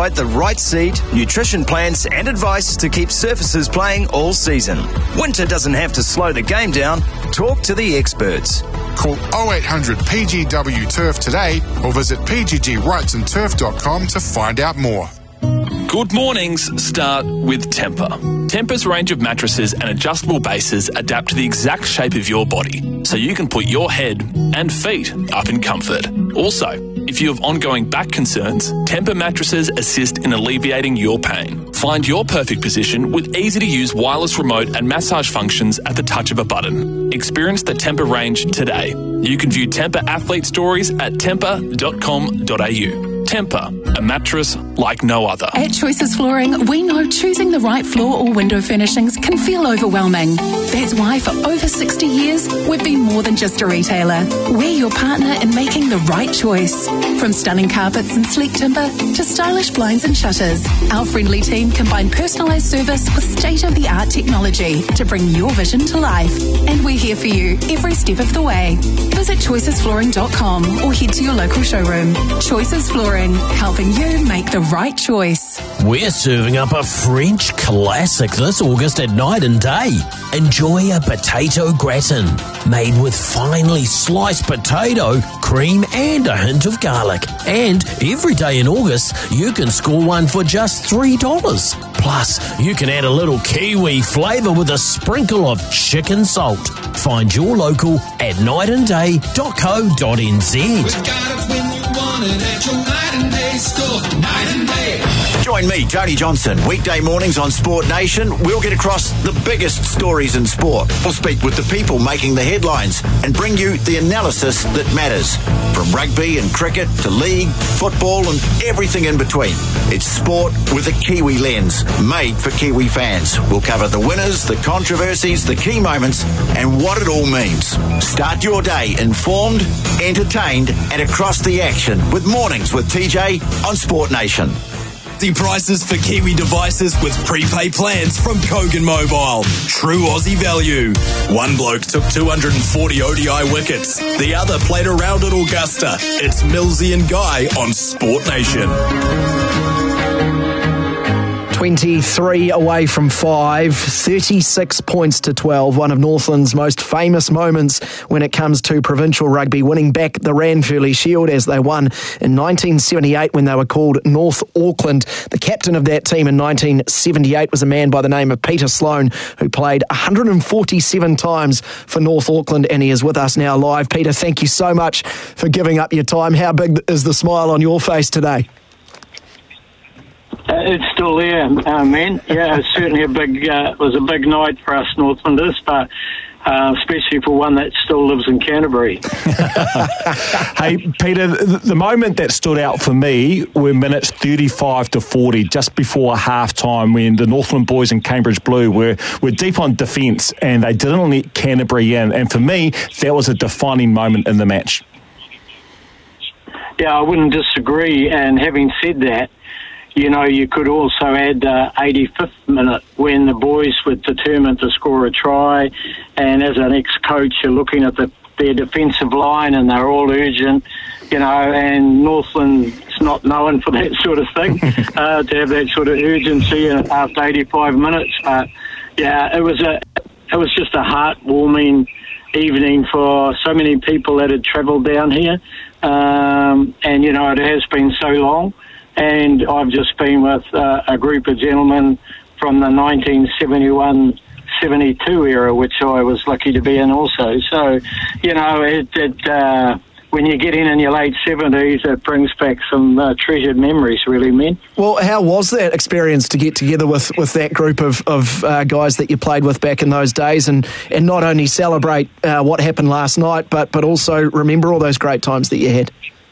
provide the right seed, nutrition plans and advice to keep surfaces playing all season. Winter doesn't have to slow the game down. Talk to the experts. Call 0800 PGW Turf today or visit pggwrightsandturf.com to find out more. Good mornings start with Tempur. Tempur's range of mattresses and adjustable bases adapt to the exact shape of your body, so you can put your head and feet up in comfort. Also, if you have ongoing back concerns, Tempur mattresses assist in alleviating your pain. Find your perfect position with easy-to-use wireless remote and massage functions at the touch of a button. Experience the Tempur range today. You can view Tempur athlete stories at tempur.com.au. Tempur, a mattress like no other. At Choices Flooring, we know choosing the right floor or window furnishings can feel overwhelming. That's why for over 60 years, we've been more than just a retailer. We're your partner in making the right choice. From stunning carpets and sleek timber to stylish blinds and shutters, our friendly team combine personalised service with state-of-the-art technology to bring your vision to life. And we're here for you every step of the way. Visit choicesflooring.com or head to your local showroom. Choices Flooring, helping you make the right choice. We're serving up a French classic this August at Night and Day. Enjoy a potato gratin made with finely sliced potato, cream and a hint of garlic. And every day in August, you can score one for just $3. Plus, you can add a little kiwi flavour with a sprinkle of chicken salt. Find your local at nightandday.co.nz. We got it when you want it at your Night and Day store. Night and Day. Join me, Tony Johnson, weekday mornings on Sport Nation. We'll get across the biggest stories in sport. We'll speak with the people making the headlines and bring you the analysis that matters. From rugby and cricket to league, football and everything in between. It's sport with a Kiwi lens, made for Kiwi fans. We'll cover the winners, the controversies, the key moments and what it all means. Start your day informed, entertained and across the action with Mornings with TJ on Sport Nation. The prices for Kiwi devices with prepaid plans from Kogan Mobile. True Aussie value. One bloke took 240 ODI wickets. The other played around at Augusta. It's Millsy and Guy on Sport Nation. 23 away from 5, 36 points to 12. One of Northland's most famous moments when it comes to provincial rugby, winning back the Ranfurly Shield as they won in 1978 when they were called North Auckland. The captain of that team in 1978 was a man by the name of Peter Sloan, who played 147 times for North Auckland, and he is with us now live. Peter, thank you so much for giving up your time. How big is the smile on your face today? It's still there, man. Yeah, it's certainly was a big night for us Northlanders, but especially for one that still lives in Canterbury. Hey, Peter, the moment that stood out for me were minutes 35 to 40, just before half-time, when the Northland boys and Cambridge Blue were deep on defence and they didn't let Canterbury in. And for me, that was a defining moment in the match. Yeah, I wouldn't disagree. And having said that, you know, you could also add 85th minute when the boys were determined to score a try. And as an ex-coach, you're looking at their defensive line and they're all urgent, you know, and Northland's not known for that sort of thing, to have that sort of urgency after 85 minutes. But, yeah, it was just a heartwarming evening for so many people that had travelled down here. And, you know, it has been so long. And I've just been with a group of gentlemen from the 1971-72 era, which I was lucky to be in also. So, you know, when you get in your late 70s, it brings back some treasured memories, really, man. Well, how was that experience to get together with that group of guys that you played with back in those days and not only celebrate what happened last night, but also remember all those great times that you had?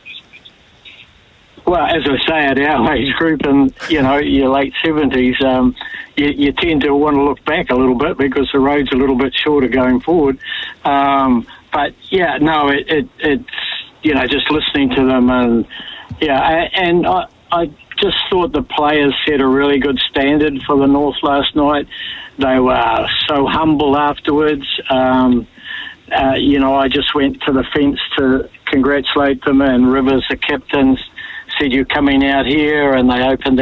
Well, as I say, at our age group and, you know, your late 70s, you tend to want to look back a little bit because the road's a little bit shorter going forward. But, yeah, no, it's, you know, just listening to them and, yeah, and I just thought the players set a really good standard for the North last night. They were so humble afterwards. You know, I just went to the fence to congratulate them, and Rivers, the captain, said, "You're coming out here," and they opened